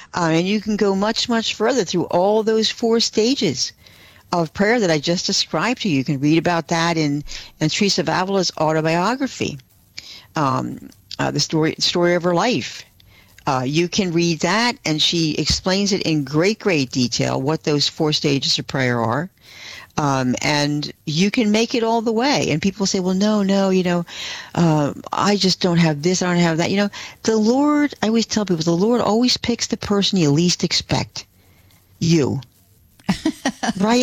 And you can go much, much further through all those 4 stages of prayer that I just described to you. You can read about that in Teresa of Avila's autobiography, the story of her life. You can read that, and she explains it in great, great detail, what those 4 stages of prayer are. And you can make it all the way. And people say, well, no, I just don't have this, I don't have that. The Lord, I always tell people, the Lord always picks the person you least expect. You. Right?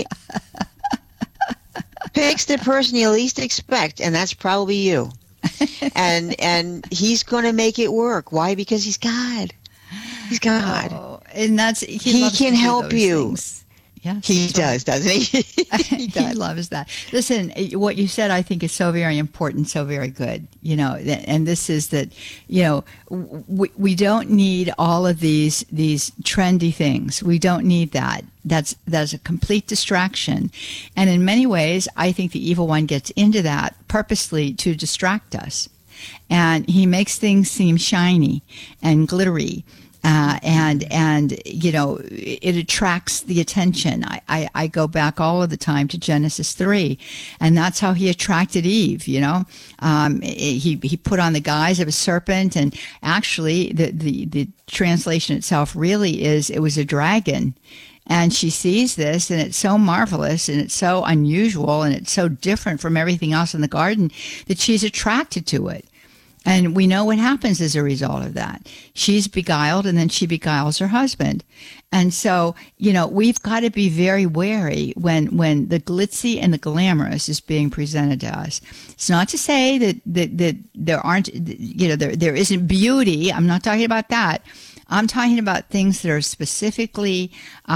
Picks the person you least expect, and that's probably you. And he's going to make it work. Why? Because he's God. He's God. Oh, and he can help you. Things. Yes, he does, doesn't he? He loves that. Listen, what you said, I think, is so very important, so very good. And this is that, we don't need all of these trendy things. We don't need that. That's a complete distraction. And in many ways, I think the evil one gets into that purposely to distract us. And he makes things seem shiny and glittery. And it attracts the attention. I go back all of the time to Genesis 3, and that's how he attracted Eve. He put on the guise of a serpent, and actually the translation itself really is, it was a dragon. And she sees this, and it's so marvelous, and it's so unusual, and it's so different from everything else in the garden that she's attracted to it. And we know what happens as a result of that. She's beguiled, and then she beguiles her husband. And so, we've got to be very wary when the glitzy and the glamorous is being presented to us. It's not to say that there aren't, there isn't beauty. I'm not talking about that. I'm talking about things that are specifically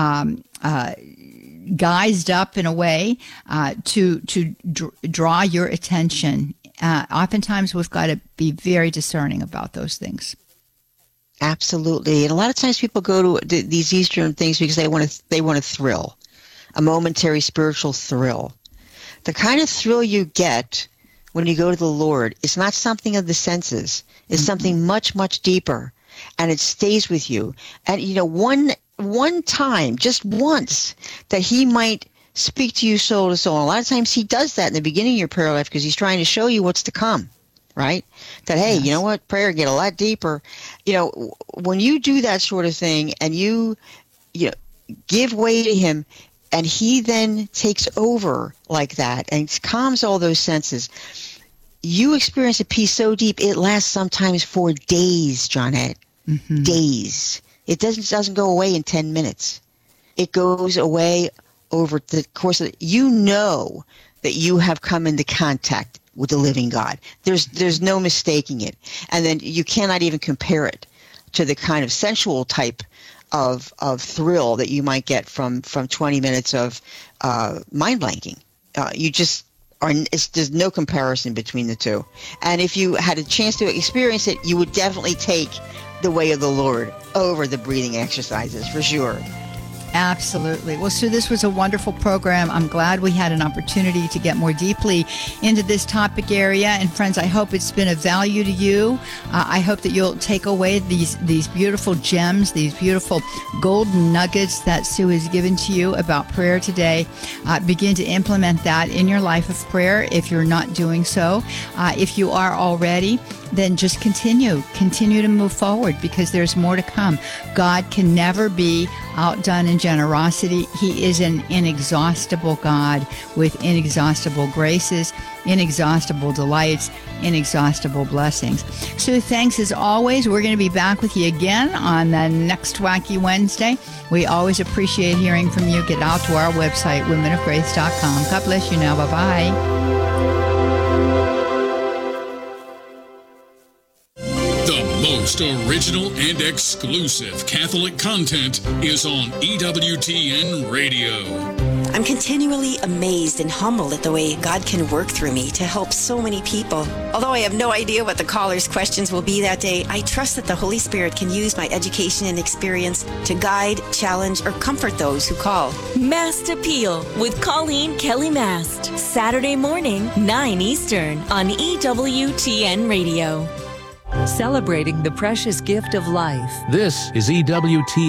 guised up in a way to draw your attention. Oftentimes we've got to be very discerning about those things. Absolutely. And a lot of times people go to these Eastern things because they want a thrill, a momentary spiritual thrill. The kind of thrill you get when you go to the Lord is not something of the senses. It's something much, much deeper, and it stays with you. And one time, just once, that he might speak to you soul to soul. And a lot of times he does that in the beginning of your prayer life because he's trying to show you what's to come, right? That, hey, yes. You know what? Prayer get a lot deeper. When you do that sort of thing and you give way to him, and he then takes over like that and calms all those senses, you experience a peace so deep it lasts sometimes for days, Johnette. Mm-hmm. Days. It doesn't go away in 10 minutes. It goes away over the course of that you have come into contact with the living God. There's no mistaking it. And then you cannot even compare it to the kind of sensual type of thrill that you might get from 20 minutes of mind blanking. There's no comparison between the two. And if you had a chance to experience it, you would definitely take the way of the Lord over the breathing exercises, for sure. Absolutely. Well, Sue, this was a wonderful program. I'm glad we had an opportunity to get more deeply into this topic area. And friends, I hope it's been of value to you. I hope that you'll take away these beautiful gems, these beautiful golden nuggets that Sue has given to you about prayer today. Begin to implement that in your life of prayer if you're not doing so. If you are already, then just continue to move forward, because there's more to come. God can never be outdone in generosity. He is an inexhaustible God with inexhaustible graces, inexhaustible delights, inexhaustible blessings. So thanks as always. We're going to be back with you again on the next Wacky Wednesday. We always appreciate hearing from you. Get out to our website, womenofgrace.com. God bless you now. Bye-bye. Most original and exclusive Catholic content is on EWTN Radio. I'm continually amazed and humbled at the way God can work through me to help so many people. Although I have no idea what the callers' questions will be that day, I trust that the Holy Spirit can use my education and experience to guide, challenge, or comfort those who call. Mast Appeal with Colleen Kelly Mast. Saturday morning, 9 Eastern on EWTN Radio. Celebrating the precious gift of life. This is EWTN.